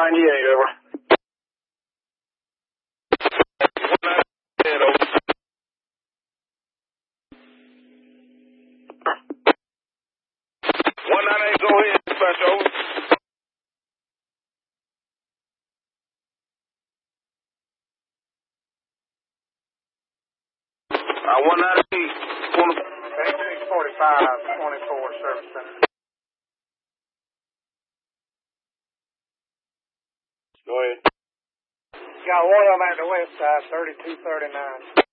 198, over. Go ahead, dispatch, over. I 198, 4645, 24, service center. Go ahead. Got one of them at the west side, 3239.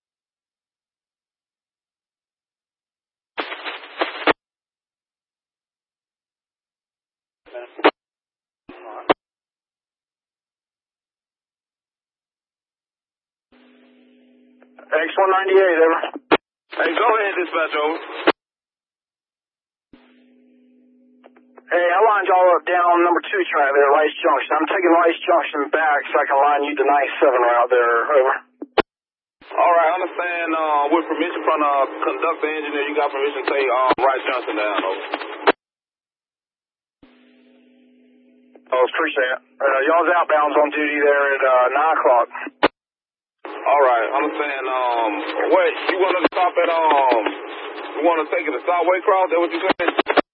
X198, over. Hey, go ahead, dispatch, over. Hey, I lined y'all up down on number 2 track there at Rice Junction. I'm taking Rice Junction back so I can line you to 97 route there, over. All right, I understand, with permission from the conductor engineer, you got permission to take Rice Johnson down, over. Oh, appreciate it. Y'all's outbound's on duty there at 9 o'clock. All right, I understand. Wait, you want to stop at, you want to take it to Southway Cross? Is that what you said?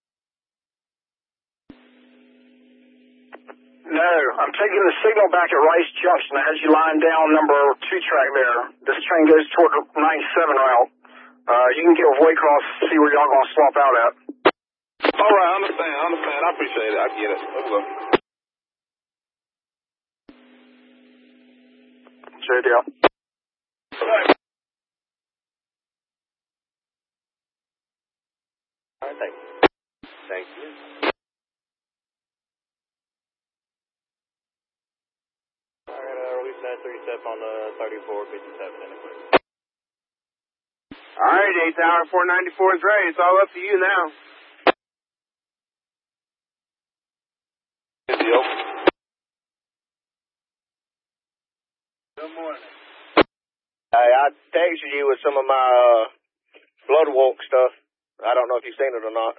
No, I'm taking the signal back at Rice Junction. I had you lined down number 2 track there. This train goes toward the 97 route. You can get with Waycross, see where y'all gonna swap out at. All right, I understand. I appreciate it. I get it. Let's go. Sure deal. Right. All right, thanks. Thank you. All right, release that 3 step on the 3457 in the quick. All right, 8th hour, 494 is ready. It's all up to you now. Good morning. Hey, I texted you with some of my blood walk stuff. I don't know if you've seen it or not.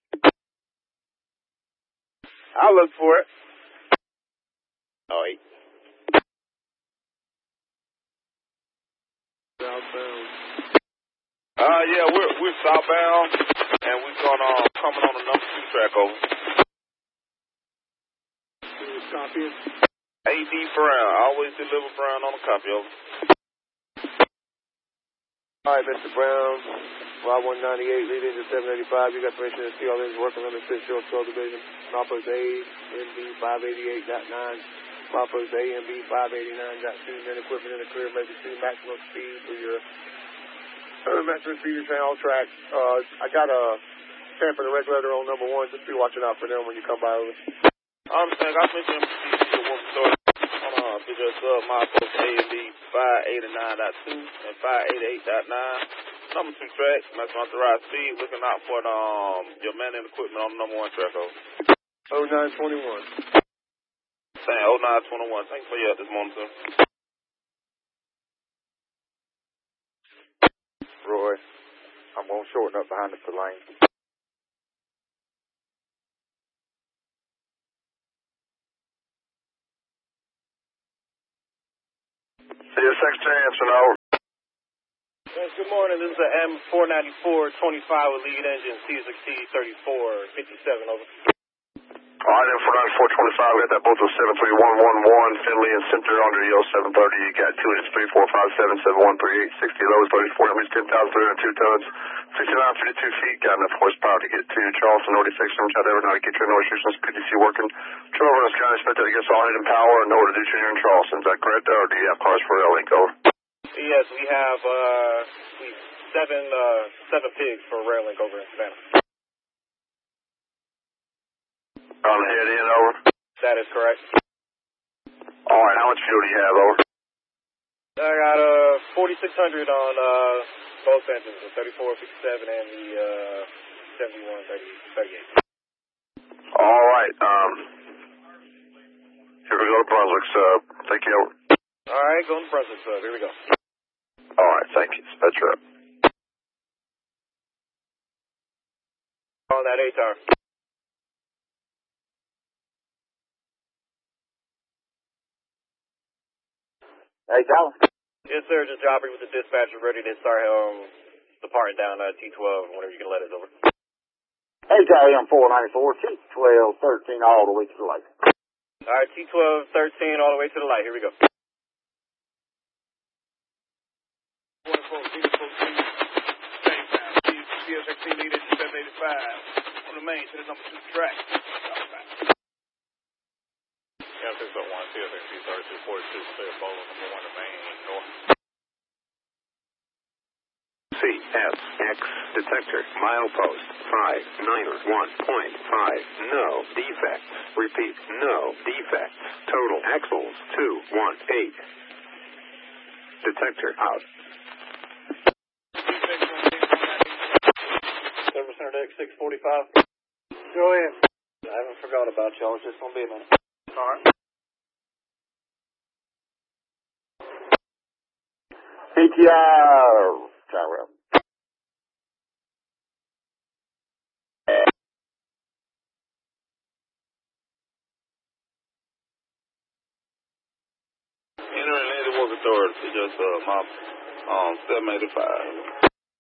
I'll look for it. Oh, wait. Southbound. Yeah, we're southbound, and we're gonna coming on the number 2 track, over. Copy. A.D. Brown, I always deliver Brown on the copy, over. All right, Mr. Brown, Y198, lead into 785. You got permission to see all things working on the Central Patrol Division. Malpos A, MB 588.9. Malpos A, MB 589.2. Then equipment in the clear, measure 2, maximum speed for your maximum speed of train all track. I got a stamp for the red letter on number 1. Just be watching out for them when you come by over. I understand. I mentioned the one story. To the Malpos A and B 589.2 and 588.9. Number 2 track, maximum authorized speed. Looking out for the, your man and equipment on the number 1 track, over. 0921. Saying 0921. Thanks for your help this morning, sir. Roy, I'm going to shorten up behind the lane. CSX to answer, over. Yes, good morning. This is a M494 25 with lead engine CSXT 3457, over. All right, then 49425, we got that both of 73111, Finley and Center under EO 730. You got 2 units, 3457713 60 lows, 34 meters, 10,302 tons, 6952 feet. Got enough horsepower to get to Charleston, no defects, no child ever, now to get your no restrictions, PDC working. Trevor Russ County, expected to get all needed power and know what to do here in Charleston. Is that correct, or do you have cars for L-Link, over? Yes, we have seven pigs for rail link over in Savannah. On the head in, over. That is correct. All right, how much fuel do you have, over? I got 4,600 on both engines, the 3457 and the 7138. All right, here we go to Brunswick, thank you, over. All right, going to Brunswick, sir. Here we go. All right, thank you. That's right. On that 8 tower. Hey, Colin. Yes, sir. Just Joffrey with the dispatcher ready to start departing down T12 whenever you can let us over. Hey, KM 494, T12, 13 all the way to the light. All right, T12, 13 all the way to the light. Here we go. CSXT lead at 785 on the main to the number 2 track. Yeah, 601, CSXT 3242, clear Bolo, number 1 to main, north. CSX detector, milepost 591.5, no defects. Repeat, no defects. Total axles 218. Detector out. Service center deck 645. Go ahead. I haven't forgot about y'all. It's just going to be a minute. All right. PTR. Tower. Entering Lady Walk Authority, just my 785.